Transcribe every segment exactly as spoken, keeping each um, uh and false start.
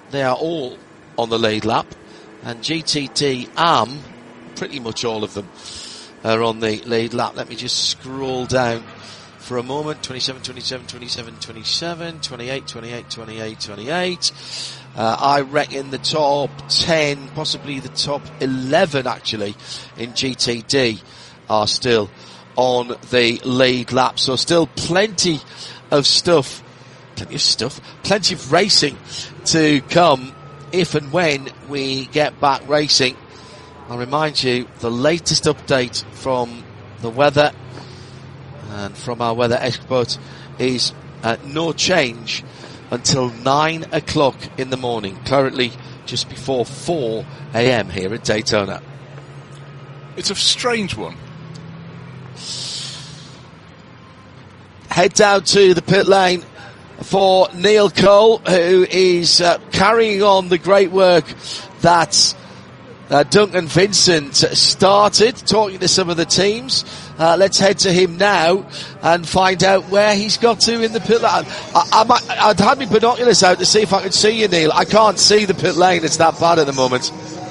they are all on the lead lap, and G T D A M, pretty much all of them, are on the lead lap. Let me just scroll down for a moment. twenty-seven, twenty-seven, twenty-seven, twenty-seven, twenty-eight, twenty-eight, twenty-eight, twenty-eight. Uh, I reckon the top ten, possibly the top eleven actually, in G T D are still on the lead lap. So still plenty of stuff, plenty of stuff, plenty of racing to come if and when we get back racing. I'll remind you, the latest update from the weather and from our weather expert is uh, no change until nine o'clock in the morning, currently just before four a.m. here at Daytona. It's a strange one. Head down to the pit lane for Neil Cole, who is uh, carrying on the great work that uh, Duncan Vincent started, talking to some of the teams. Uh, let's head to him now and find out where he's got to in the pit lane. I, I might, I'd had my binoculars out to see if I could see you, Neil. I can't see the pit lane. It's that bad at the moment.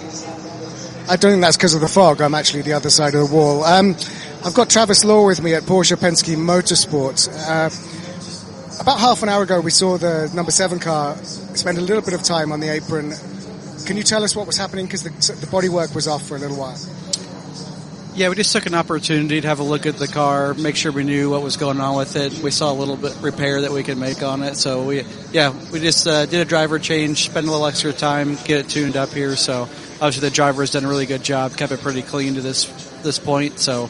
I don't think that's because of the fog. I'm actually the other side of the wall. Um, I've got Travis Law with me at Porsche Penske Motorsport. Uh, about half an hour ago, we saw the number seven car spend a little bit of time on the apron. Can you tell us what was happening? Because the, the bodywork was off for a little while. Yeah, we just took an opportunity to have a look at the car, make sure we knew what was going on with it. We saw a little bit repair that we could make on it. So we, yeah, we just uh, did a driver change, spend a little extra time, get it tuned up here. So obviously the driver has done a really good job, kept it pretty clean to this this point. So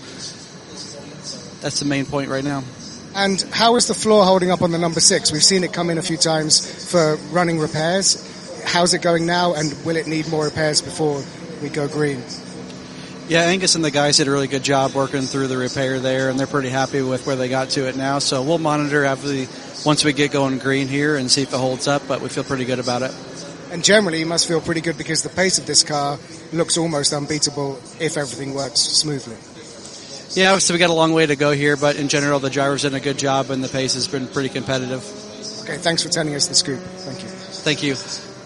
that's the main point right now. And how is the floor holding up on the number six? We've seen it come in a few times for running repairs. How's it going now, and will it need more repairs before we go green? Yeah, Angus and the guys did a really good job working through the repair there, and they're pretty happy with where they got to it now. So we'll monitor after the, once we get going green here and see if it holds up, but we feel pretty good about it. And generally, you must feel pretty good because the pace of this car looks almost unbeatable if everything works smoothly. Yeah, so we got a long way to go here, but in general, the driver's done a good job, and the pace has been pretty competitive. Okay, thanks for telling us the scoop. Thank you. Thank you.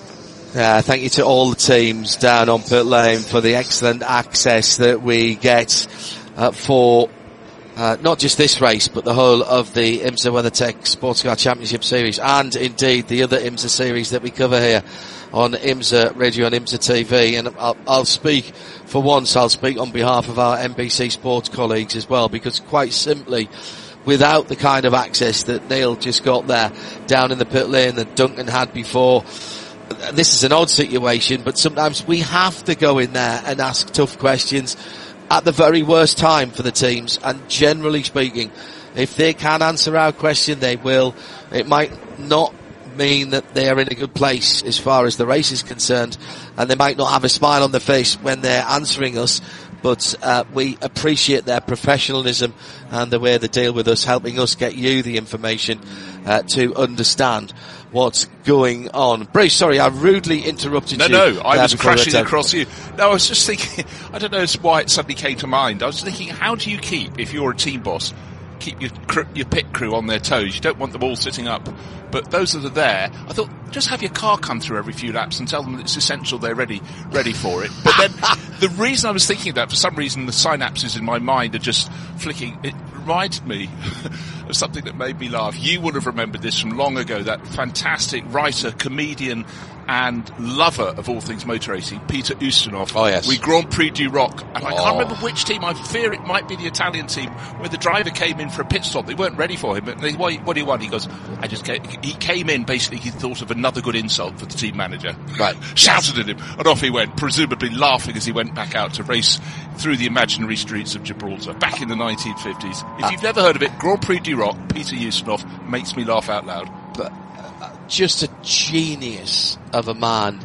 Yeah, thank you to all the teams down on pit lane for the excellent access that we get uh, for uh, not just this race, but the whole of the IMSA WeatherTech Sports Car Championship Series, and indeed the other IMSA series that we cover here on IMSA Radio and IMSA T V. And I'll, I'll speak, for once, I'll speak on behalf of our N B C Sports colleagues as well, because quite simply, without the kind of access that Neil just got there down in the pit lane that Duncan had before, this is an odd situation, but sometimes we have to go in there and ask tough questions at the very worst time for the teams. And generally speaking, if they can answer our question, they will. It might not mean that they are in a good place as far as the race is concerned, and they might not have a smile on their face when they're answering us, but uh, we appreciate their professionalism and the way they deal with us, helping us get you the information uh, to understand what's going on. Bruce, sorry, I rudely interrupted no, you. No, no, I was crashing we across you. No, I was just thinking, I don't know why it suddenly came to mind. I was thinking, how do you keep, if you're a team boss, keep your cr- your pit crew on their toes? You don't want them all sitting up. But those that are there, I thought, just have your car come through every few laps and tell them that it's essential they're ready ready for it. But then, the reason I was thinking of that, for some reason, the synapses in my mind are just flicking. It reminded me of something that made me laugh. You would have remembered this from long ago, that fantastic writer, comedian, and lover of all things motor racing, Peter Ustinov. Oh, yes. We Grand Prix du Roc. And I oh. can't remember which team. I fear it might be the Italian team, where the driver came in for a pit stop. They weren't ready for him. But they, what, what do you want? He goes, I just came. He came in, basically, he thought of another good insult for the team manager. Right. Shouted yes. at him, and off he went, presumably laughing as he went back out to race through the imaginary streets of Gibraltar, back in the nineteen fifties. If uh, you've never heard of it, Grand Prix du Roc, Peter Ustinov, makes me laugh out loud. But uh, just a genius of a man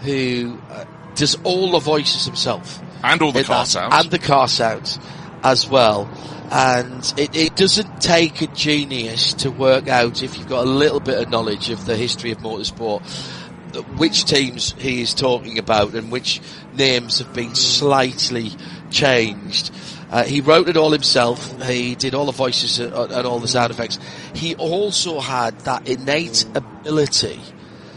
who uh, does all the voices himself. And all the car that, sounds. And the car sounds as well. And it, it doesn't take a genius to work out, if you've got a little bit of knowledge of the history of motorsport, which teams he is talking about and which names have been slightly changed. Uh, he wrote it all himself. He did all the voices and, and all the sound effects. He also had that innate ability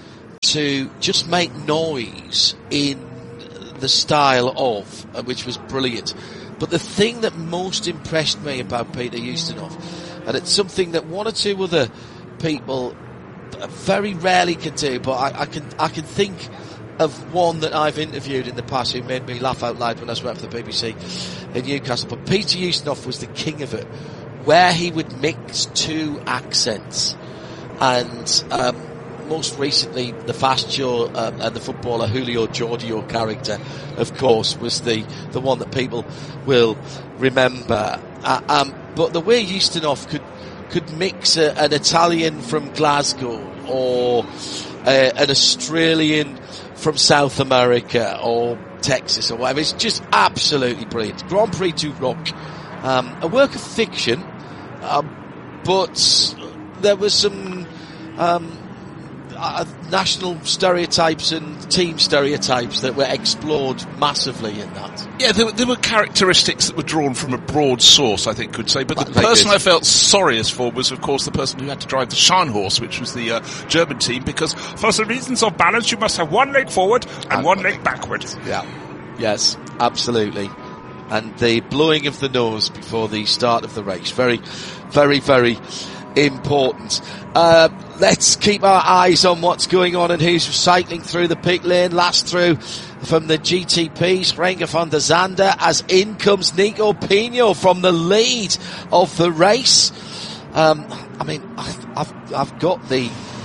to just make noise in the style of, uh, which was brilliant. But the thing that most impressed me about Peter Ustinov, and it's something that one or two other people very rarely can do, but I, I can I can think of one that I've interviewed in the past who made me laugh out loud when I was working for the B B C in Newcastle. But Peter Ustinov was the king of it, where he would mix two accents. And um, most recently, the fast show uh, and the footballer Julio Giorgio character, of course, was the, the one that people will remember. Uh, um, but the way Ustinov could could mix a, an Italian from Glasgow or uh, an Australian from South America or Texas or whatever, it's just absolutely brilliant. Grand Prix du Rock, um, a work of fiction, uh, but there was some um, uh, national stereotypes and team stereotypes that were explored massively in that. Yeah, there, there were characteristics that were drawn from a broad source, I think, could say. But the They person did. I felt sorriest for was, of course, the person who had to drive the Scharnhorst, which was the uh, German team, because for the reasons of balance, you must have one leg forward and, And one one leg leg backward. Yeah. Yes, absolutely. And the blowing of the nose before the start of the race. Very, very, very important. Uh, let's keep our eyes on what's going on and who's cycling through the pit lane. Last through from the G T P, Sprenger van der Zande, as in comes Nico Pino from the lead of the race. Um, I mean, I've, I've, I've got the,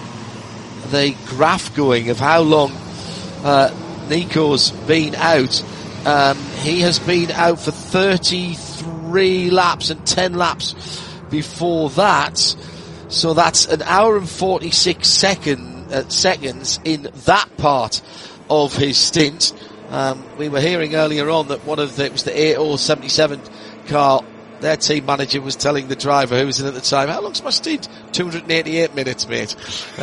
the graph going of how long, uh, Nico's been out. Um, he has been out for thirty-three laps and ten laps before that. So that's an hour and forty-six second, uh, seconds in that part of his stint. Um, we were hearing earlier on that one of the, it was the eight oh seventy-seven car, their team manager was telling the driver who was in at the time, how long's my stint? two hundred eighty-eight minutes, mate.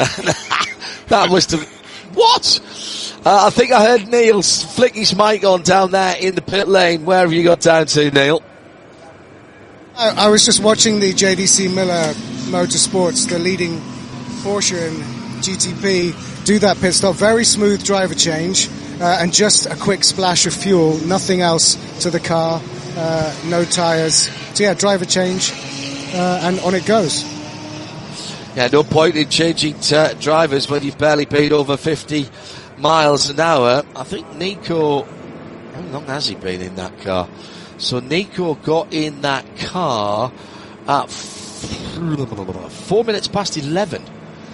That was the, what? Uh, I think I heard Neil flick his mic on down there in the pit lane. Where have you got down to, Neil? I, I was just watching the J D C Miller Motorsports, the leading Porsche and G T P, do that pit stop. Very smooth driver change, uh, and just a quick splash of fuel. Nothing else to the car. Uh, no tyres. So yeah, driver change, uh, and on it goes. Yeah, no point in changing t- drivers when you've barely been over fifty miles an hour. I think Nico, how long has he been in that car? So Nico got in that car at f- four minutes past eleven.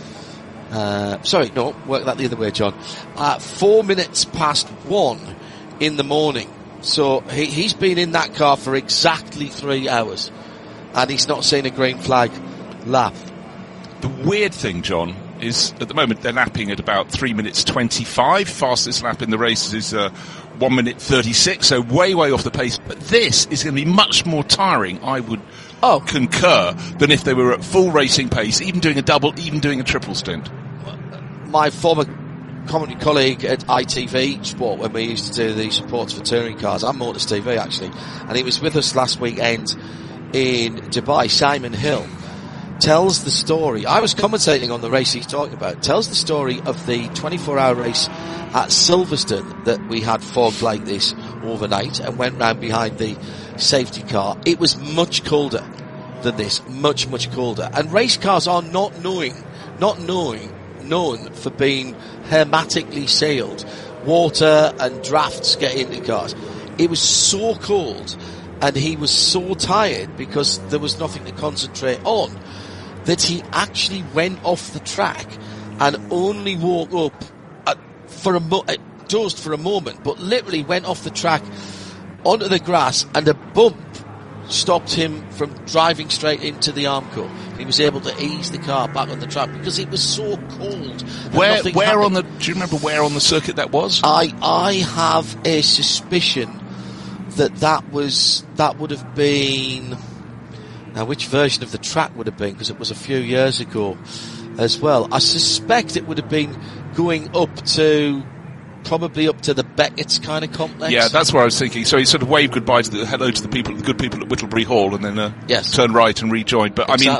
Uh, sorry, no, work that the other way, John. At four minutes past one in the morning. So he, he's been in that car for exactly three hours. And he's not seen a green flag lap. The weird thing, John, is at the moment they're lapping at about three minutes twenty-five. Fastest lap in the race is uh, one minute thirty-six, so way, way off the pace. But this is going to be much more tiring, I would oh. concur, than if they were at full racing pace, even doing a double, even doing a triple stint. My former commentary colleague at I T V Sport, when we used to do the supports for touring cars, I'm Motors T V actually, and he was with us last weekend in Dubai, Simon Hill, tells the story, I was commentating on the race he's talking about, tells the story of the twenty-four hour race at Silverstone that we had fogged like this overnight and went round behind the safety car. It was much colder than this, much, much colder. And race cars are not knowing, not knowing, known for being hermetically sealed. Water and drafts get into cars. It was so cold and he was so tired because there was nothing to concentrate on that he actually went off the track and only woke up uh, for a mo- uh, dozed for a moment, but literally went off the track onto the grass, and a bump stopped him from driving straight into the Armco. He was able to ease the car back on the track because it was so cold. Where, where happened. on the? Do you remember where on the circuit that was? I I have a suspicion that that was that would have been. Now, which version of the track would have been? Because it was a few years ago as well. I suspect it would have been going up to, probably up to the Beckett's kind of complex. Yeah, that's what I was thinking. So he sort of waved goodbye to the, hello to the people, the good people at Whittlebury Hall, and then uh, yes. turned right and rejoined. But exactly. I mean,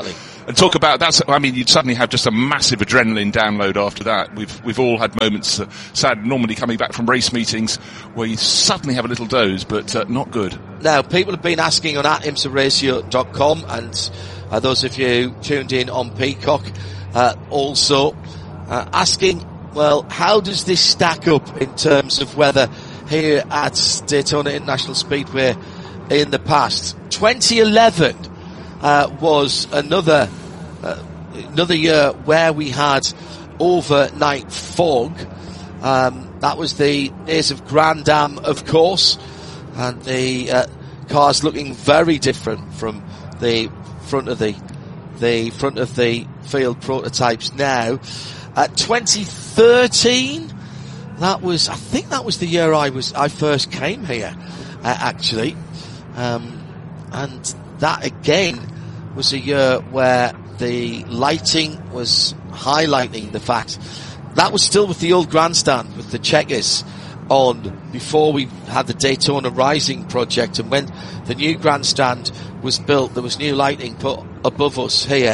And talk about that's. I mean, you'd suddenly have just a massive adrenaline download after that. We've we've all had moments, uh, sad, normally coming back from race meetings, where you suddenly have a little doze, but uh, not good. Now, people have been asking on at imsa ratio dot com, and uh, those of you tuned in on Peacock, uh, also uh, asking, well, how does this stack up in terms of weather here at Daytona International Speedway in the past? twenty eleven uh, was another uh, another year where we had overnight fog. Um, that was the days of Grand Am, of course, and the uh, cars looking very different from the front of the the front of the field prototypes now. At twenty thirteen, that was I think that was the year I was I first came here, uh, actually, um, and that again was a year where the lighting was highlighting the fact that was still with the old grandstand with the checkers on before we had the Daytona Rising project, and when the new grandstand was built, there was new lighting put above us here.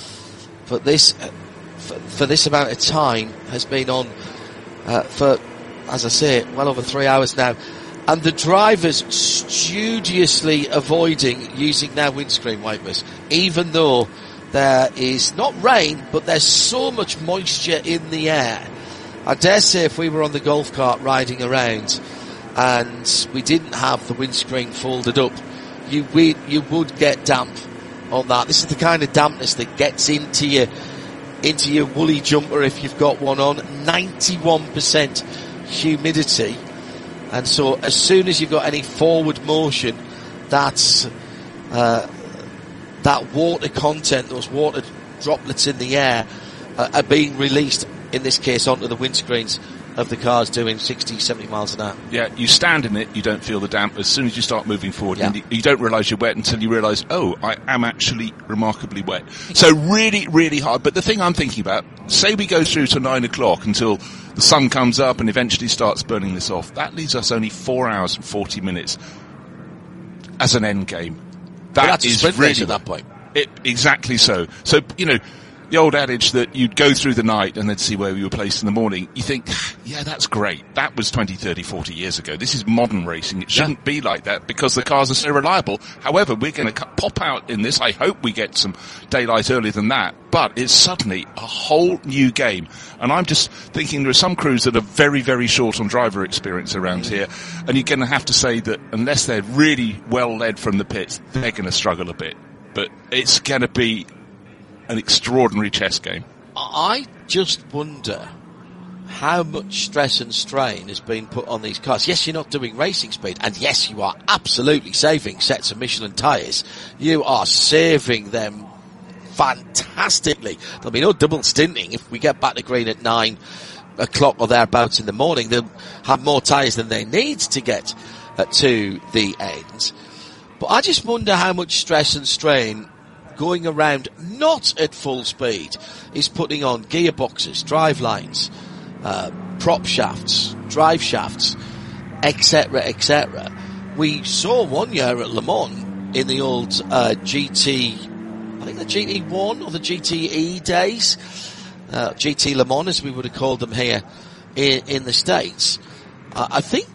But this, for, for this amount of time, has been on uh, for, as I say, well over three hours now. And the drivers studiously avoiding using their windscreen wipers, even though there is not rain, but there's so much moisture in the air. I dare say if we were on the golf cart riding around and we didn't have the windscreen folded up, you we, you would get damp on that. This is the kind of dampness that gets into your into your woolly jumper if you've got one on. ninety-one percent humidity. And so as soon as you've got any forward motion, that's, uh, that water content, those water droplets in the air, uh, are being released, in this case, onto the windscreens of the cars doing sixty, seventy miles an hour. Yeah, you stand in it, you don't feel the damp. As soon as you start moving forward, yeah. and you, you don't realise you're wet until you realise, oh, I am actually remarkably wet. So really, really hard. But the thing I'm thinking about, say we go through to nine o'clock until the sun comes up and eventually starts burning this off. That leaves us only four hours and forty minutes as an end game. That that's is a sprint really race at that point. It, exactly so. So, you know, the old adage that you'd go through the night and then see where you were placed in the morning, you think, yeah, that's great. That was twenty, thirty, forty years ago. This is modern racing. It shouldn't yeah. be like that because the cars are so reliable. However, we're going to pop out in this. I hope we get some daylight earlier than that. But it's suddenly a whole new game. And I'm just thinking there are some crews that are very, very short on driver experience around here. And you're going to have to say that unless they're really well led from the pits, they're going to struggle a bit. But it's going to be an extraordinary chess game. I just wonder how much stress and strain has been put on these cars. Yes, you're not doing racing speed, and yes, you are absolutely saving sets of Michelin tyres. You are saving them fantastically. There'll be no double stinting. If we get back to green at nine o'clock or thereabouts in the morning, they'll have more tyres than they need to get uh, to the end. But I just wonder how much stress and strain going around not at full speed is putting on gearboxes, drive lines, uh, prop shafts, drive shafts, et cetera, et cetera. We saw one year at Le Mans in the old uh, G T, I think the G T one or the G T E days, uh, G T Le Mans as we would have called them here in, in the States. Uh, I think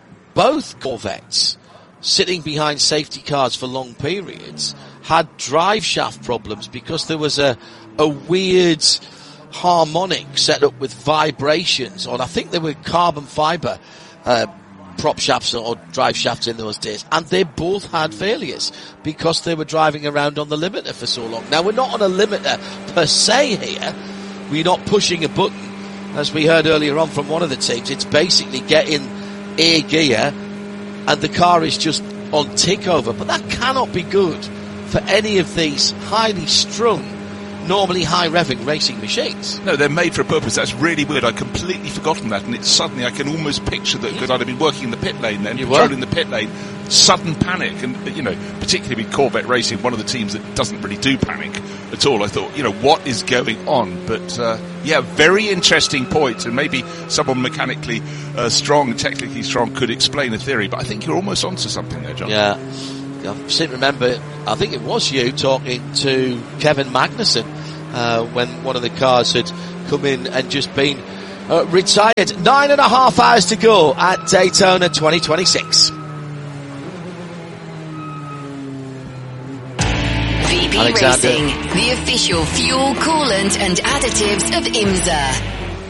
both Corvettes sitting behind safety cars for long periods had drive shaft problems because there was a a weird harmonic set up with vibrations on, I think they were carbon fibre uh, prop shafts or drive shafts in those days, and they both had failures because they were driving around on the limiter for so long. Now, we're not on a limiter per se here. We're not pushing a button, as we heard earlier on from one of the teams. It's basically getting a gear and the car is just on tick over, but that cannot be good for any of these highly strung, normally high revving racing machines. No, they're made for a purpose. That's really weird. I'd completely forgotten that, and it's suddenly I can almost picture that because I'd have been working in the pit lane then, patrolling the pit lane, sudden panic, and you know, particularly with Corvette Racing, one of the teams that doesn't really do panic at all. I thought, you know, what is going on? But uh, yeah, very interesting point, and maybe someone mechanically uh, strong, technically strong, could explain the theory. But I think you're almost onto something there, John. Yeah. I seem to remember, I think it was you talking to Kevin Magnussen uh, when one of the cars had come in and just been uh, retired. Nine and a half hours to go at Daytona twenty twenty-six. V P Alexander. Racing, the official fuel, coolant and additives of IMSA.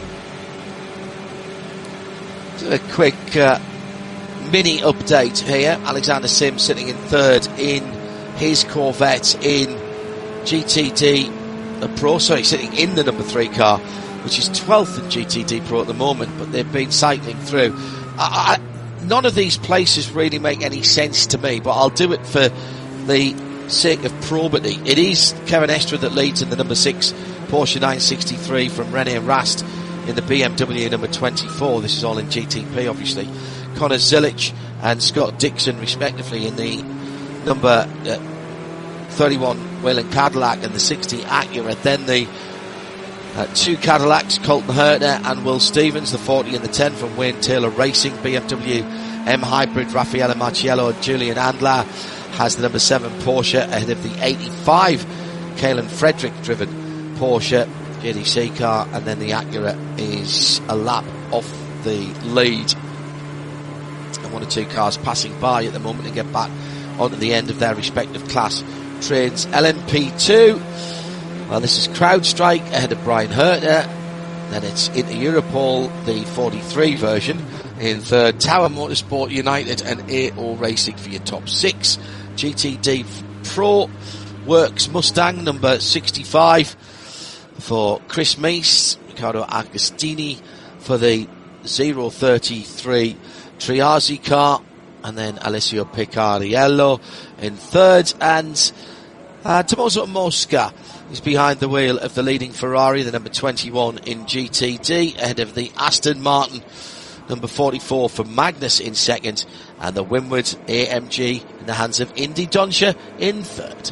A quick uh, mini update here. Alexander Sims sitting in third in his Corvette in G T D Pro, sorry, sitting in the number three car, which is twelfth in G T D Pro at the moment, but they've been cycling through. I, I, none of these places really make any sense to me, but I'll do it for the sake of probity. It is Kevin Estre that leads in the number six Porsche nine sixty-three from René Rast in the B M W number twenty-four. This is all in G T P, obviously. Connor Zilic and Scott Dixon, respectively, in the number uh, thirty-one Whelen Cadillac and the sixty Acura. Then the uh, two Cadillacs, Colton Herter and Will Stevens, the forty and the ten from Wayne Taylor Racing. B M W M Hybrid, Raffaele Marciello and Julian Andlar has the number seven Porsche ahead of the eighty-five Kalen Frederick driven Porsche J D C car, and then the Acura is a lap off the lead. And one or two cars passing by at the moment to get back onto the end of their respective class trains. L M P two, well, this is CrowdStrike ahead of Brian Herter. Then it's into Europol, the forty-three version. In third, Tower Motorsport United and A O Racing for your top six. G T D Pro Works Mustang number sixty-five for Chris Meese. Riccardo Agostini for the zero thirty-three Triazzi car. And then Alessio Picariello in third. And uh, Tommaso Mosca is behind the wheel of the leading Ferrari, the number twenty-one in G T D, ahead of the Aston Martin number forty-four for Magnus in second, and the Winward A M G in the hands of Indy Donscher in third.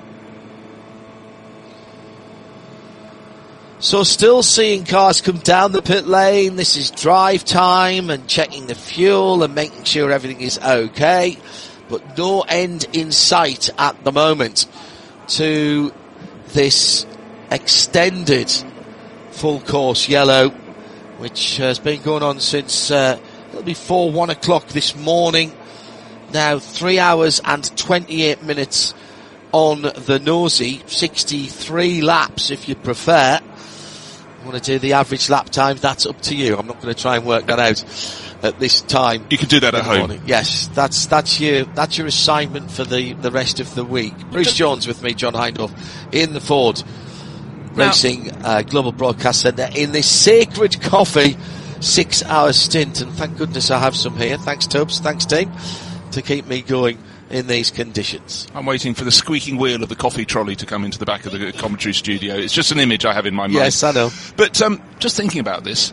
So still seeing cars come down the pit lane. This is drive time and checking the fuel and making sure everything is okay, but no end in sight at the moment to this extended full course yellow, which has been going on since uh, it'll be before one o'clock this morning. Now three hours and twenty-eight minutes on the nosy, sixty-three laps if you prefer. You want to do the average lap times, that's up to you. I'm not going to try and work that out at this time. You can do that at home. Morning. Yes, that's that's your that's your assignment for the, the rest of the week. Bruce Jones with me, John Hindhaugh, in the Ford Racing uh, Global Broadcast Centre in this Sacred Coffee six-hour stint, and thank goodness I have some here. Thanks, Tubbs. Thanks, team, to keep me going in these conditions. I'm waiting for the squeaking wheel of the coffee trolley to come into the back of the commentary studio. It's just an image I have in my mind. Yes, I know. But um, just thinking about this,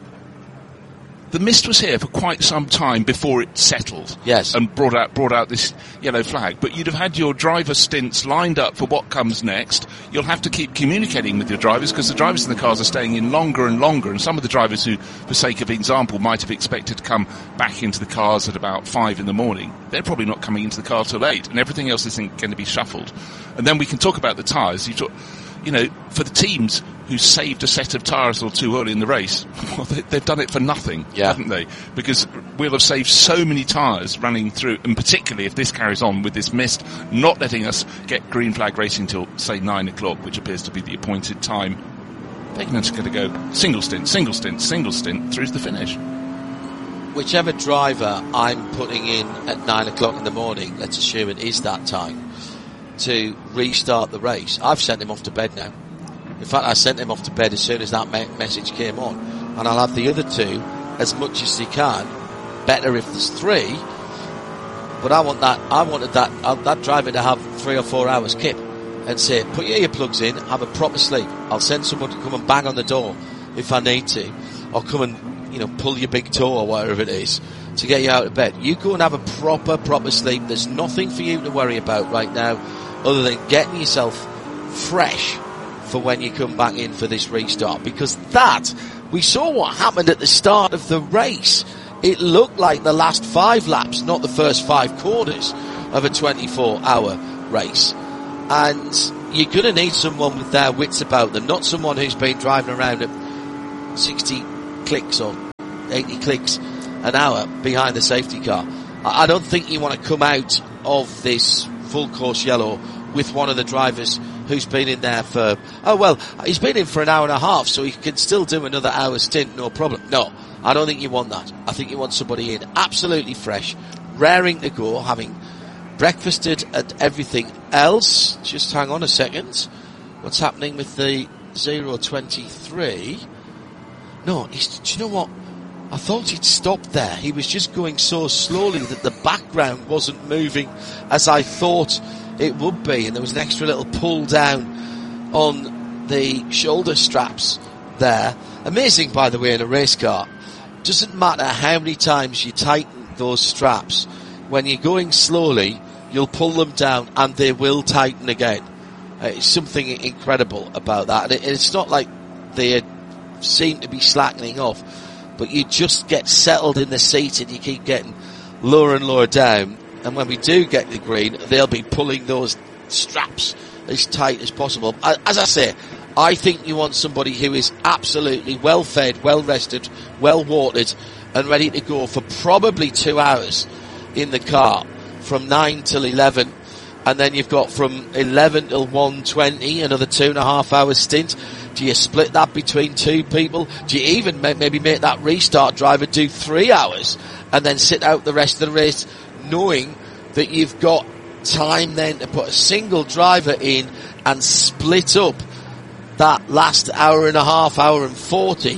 the mist was here for quite some time before it settled. Yes. And brought out brought out this yellow flag. But you'd have had your driver stints lined up for what comes next. You'll have to keep communicating with your drivers because the drivers in the cars are staying in longer and longer. And some of the drivers who, for sake of example, might have expected to come back into the cars at about five in the morning, they're probably not coming into the car till eight. And everything else is going to be shuffled. And then we can talk about the tyres. You talk, you know, for the teams who saved a set of tyres or two early in the race, well, they, they've done it for nothing, yeah. haven't they? Because we'll have saved so many tyres running through, and particularly if this carries on with this mist not letting us get green flag racing till, say, nine o'clock, which appears to be the appointed time. They're just going to go single stint, single stint, single stint through to the finish. Whichever driver I'm putting in at nine o'clock in the morning, let's assume it is that time, to restart the race, I've sent him off to bed now. In fact, I sent him off to bed as soon as that me- message came on. And I'll have the other two as much as they can. Better if there's three. But I want that, I wanted that, uh, that driver to have three or four hours kip and say, put your earplugs in, have a proper sleep. I'll send someone to come and bang on the door if I need to. Or come and, you know, pull your big toe or whatever it is to get you out of bed. You go and have a proper, proper sleep. There's nothing for you to worry about right now other than getting yourself fresh for when you come back in for this restart, because that, we saw what happened at the start of the race. It looked like the last five laps, not the first five quarters of a twenty-four hour race. And you're going to need someone with their wits about them, not someone who's been driving around at sixty clicks or eighty clicks an hour behind the safety car. I don't think you want to come out of this full course yellow with one of the drivers who's been in there for, oh well, he's been in for an hour and a half, so he can still do another hour stint, no problem. No, I don't think you want that. I think you want somebody in absolutely fresh, raring to go, having breakfasted and everything else. Just hang on a second. What's happening with the zero twenty-three? No, he's, do you know what? I thought he'd stopped there. He was just going so slowly that the background wasn't moving as I thought it would be, and there was an extra little pull down on the shoulder straps there. Amazing, by the way, in a race car. Doesn't matter how many times you tighten those straps, when you're going slowly, you'll pull them down and they will tighten again. Uh, it's something incredible about that. And it, it's not like they seem to be slackening off, but you just get settled in the seat and you keep getting lower and lower down. And when we do get the green, they'll be pulling those straps as tight as possible. As I say, I think you want somebody who is absolutely well fed, well rested, well watered, and ready to go for probably two hours in the car from nine till eleven. And then you've got from eleven till one twenty, another two and a half hour stint. Do you split that between two people? Do you even maybe make that restart driver do three hours and then sit out the rest of the race, knowing that you've got time then to put a single driver in and split up that last hour and a half, hour and forty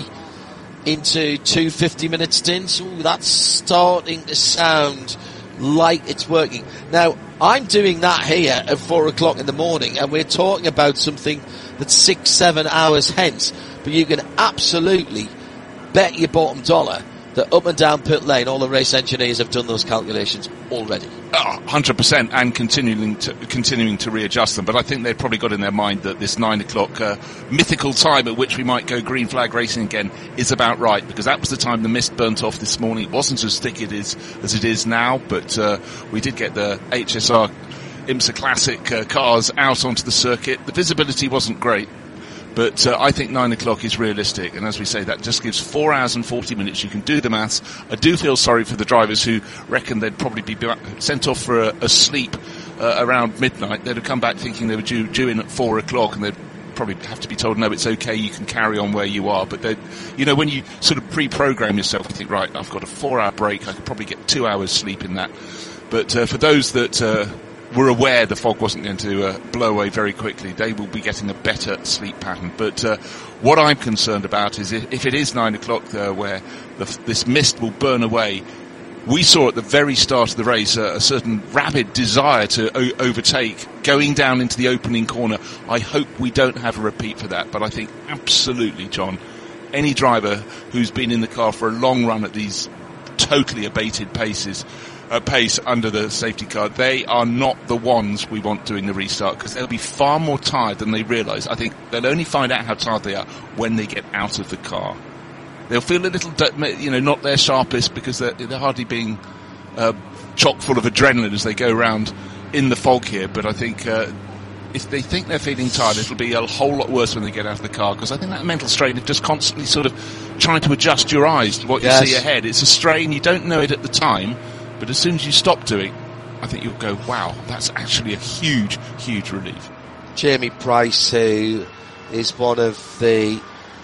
into two fifty-minute stints? Ooh, that's starting to sound like it's working. Now, I'm doing that here at four o'clock in the morning, and we're talking about something that's six, seven hours hence. But you can absolutely bet your bottom dollar that up and down pit lane, all the race engineers have done those calculations already. Oh, one hundred percent, and continuing to, continuing to readjust them. But I think they've probably got in their mind that this nine o'clock uh, mythical time at which we might go green flag racing again is about right, because that was the time the mist burnt off this morning. It wasn't as thick it is, as it is now, but uh, we did get the H S R IMSA Classic uh, cars out onto the circuit. The visibility wasn't great, but uh, I think nine o'clock is realistic, and as we say, that just gives four hours and forty minutes. You can do the maths. I do feel sorry for the drivers who reckon they'd probably be sent off for a, a sleep uh, around midnight. They'd have come back thinking they were due, due in at four o'clock, and they'd probably have to be told, no, it's okay, you can carry on where you are. But they, you know, when you sort of pre-program yourself, you think, right, I've got a four-hour break, I could probably get two hours sleep in that. But uh, for those that uh, were aware the fog wasn't going to uh, blow away very quickly, they will be getting a better sleep pattern. But uh, what I'm concerned about is if, if it is nine o'clock uh, where the, this mist will burn away. We saw at the very start of the race uh, a certain rabid desire to o- overtake going down into the opening corner. I hope we don't have a repeat for that, but I think absolutely, John, any driver who's been in the car for a long run at these totally abated paces Uh, pace under the safety car, they are not the ones we want doing the restart, because they'll be far more tired than they realise. I think they'll only find out how tired they are when they get out of the car. They'll feel a little, you know, not their sharpest, because they're, they're hardly being uh, chock full of adrenaline as they go around in the fog here. But I think uh, if they think they're feeling tired, it'll be a whole lot worse when they get out of the car, because I think that mental strain of just constantly sort of trying to adjust your eyes to what you yes. see ahead. It's a strain, you don't know it at the time, but as soon as you stop doing, I think you'll go, wow, that's actually a huge, huge relief. Jamie Price, who is one of the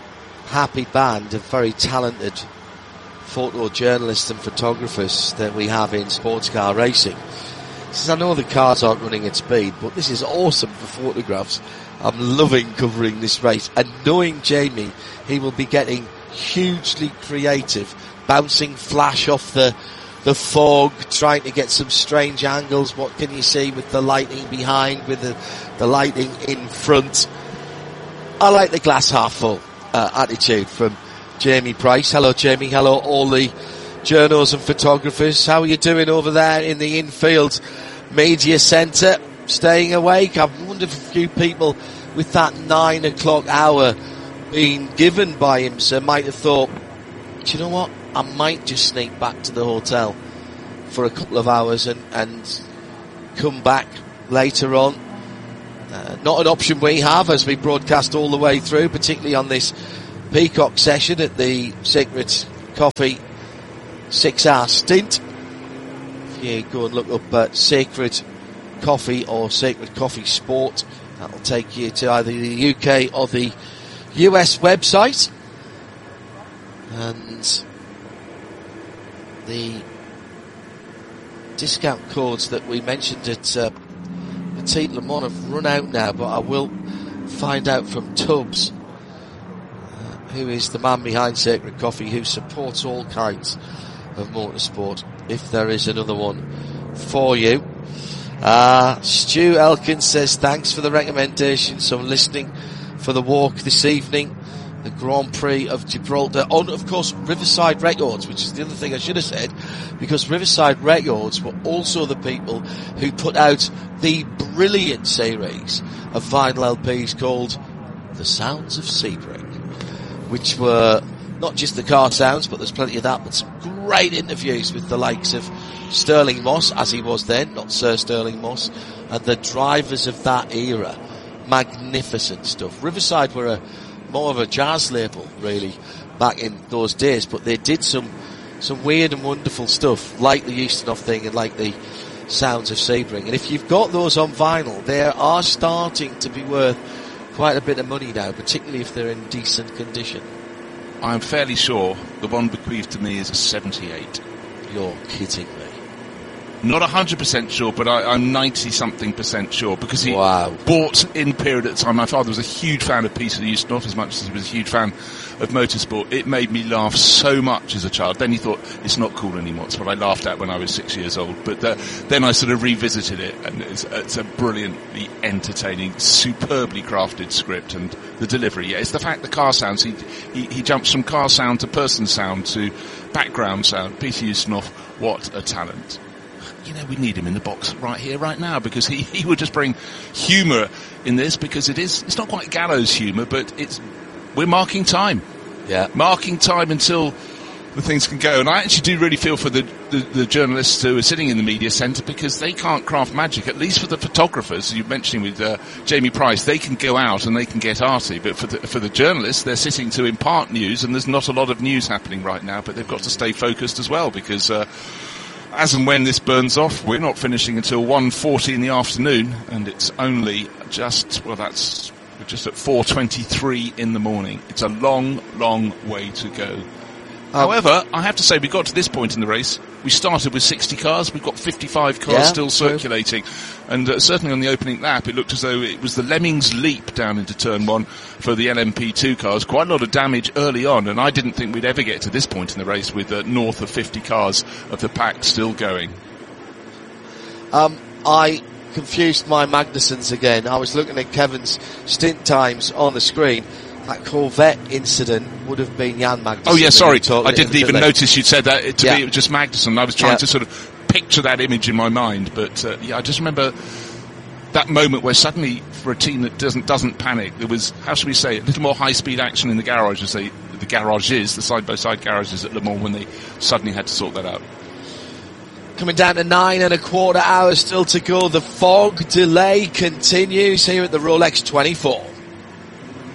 happy band of very talented photojournalists and photographers that we have in sports car racing, says, I know the cars aren't running at speed, but this is awesome for photographs. I'm loving covering this race. And knowing Jamie, he will be getting hugely creative, bouncing flash off the the fog, trying to get some strange angles. What can you see with the lighting behind, with the, the lighting in front? I like the glass half full uh, attitude from Jamie Price. Hello, Jamie. Hello, all the journos and photographers. How are you doing over there in the infield media centre? Staying awake? I wonder if a few people with that nine o'clock hour being given by IMSA might have thought, do you know what? I might just sneak back to the hotel for a couple of hours and, and come back later on. Uh, not an option we have as we broadcast all the way through, particularly on this Peacock session at the Sacred Coffee six-hour stint. If you go and look up uh, Sacred Coffee or Sacred Coffee Sport, that'll take you to either the U K or the U S website. And the discount codes that we mentioned at uh, Petit Le Mans have run out now, but I will find out from Tubbs, uh, who is the man behind Sacred Coffee, who supports all kinds of motorsport, if there is another one for you. Uh, Stu Elkins says thanks for the recommendation, so I'm listening for the walk this evening. The Grand Prix of Gibraltar on, of course, Riverside Records, which is the other thing I should have said, because Riverside Records were also the people who put out the brilliant series of vinyl L Ps called The Sounds of Sebring, which were not just the car sounds, but there's plenty of that, but some great interviews with the likes of Sterling Moss, as he was then, not Sir Sterling Moss, and the drivers of that era. Magnificent stuff. Riverside were a more of a jazz label, really, back in those days, but they did some some weird and wonderful stuff, like the Ustinov thing and like the Sounds of Sebring. And if you've got those on vinyl, they are starting to be worth quite a bit of money now, particularly if they're in decent condition. I'm fairly sure the one bequeathed to me is a seventy-eight. You're kidding me. Not one hundred percent sure, but I, I'm ninety-something percent sure, because he wow. bought in period at the time. My father was a huge fan of Peter Ustinov, as much as he was a huge fan of motorsport. It made me laugh so much as a child. Then he thought, it's not cool anymore. It's what I laughed at when I was six years old. But uh, then I sort of revisited it, and it's, it's a brilliantly entertaining, superbly crafted script, and the delivery. Yeah, it's the fact the car sounds, he, he, he jumps from car sound to person sound to background sound. Peter Ustinov, what a talent. You know, we need him in the box right here, right now, because he, he would just bring humour in this, because it is, it's not quite gallows humour, but it's, we're marking time. Yeah. Marking time until the things can go. And I actually do really feel for the, the, the journalists who are sitting in the media centre, because they can't craft magic, at least for the photographers. You're mentioning with uh, Jamie Price, they can go out and they can get arty, but for the, for the journalists, they're sitting to impart news, and there's not a lot of news happening right now, but they've got to stay focused as well, because uh, as and when this burns off, we're not finishing until one forty in the afternoon, and it's only just, well, that's we're just at four twenty-three in the morning. It's a long, long way to go. Um, However, I have to say, we got to this point in the race. We started with sixty cars. We've got fifty-five cars yeah, still true. circulating. And uh, certainly on the opening lap, it looked as though it was the Lemmings leap down into turn one for the L M P two cars. Quite a lot of damage early on, and I didn't think we'd ever get to this point in the race with uh, north of fifty cars of the pack still going. Um, I confused my Magnussens again. I was looking at Kevin's stint times on the screen. That Corvette incident would have been Jan Magnussen. Oh yeah, sorry, I didn't even notice you'd said that. To yeah. me, it was just Magnussen. I was trying yeah. to sort of picture that image in my mind, but uh, yeah, I just remember that moment where suddenly, for a team that doesn't doesn't panic, there was, how should we say, a little more high-speed action in the garage, as they, the garages, the side-by-side garages at Le Mans, when they suddenly had to sort that out. Coming down to nine and a quarter hours still to go. The fog delay continues here at the Rolex twenty-four.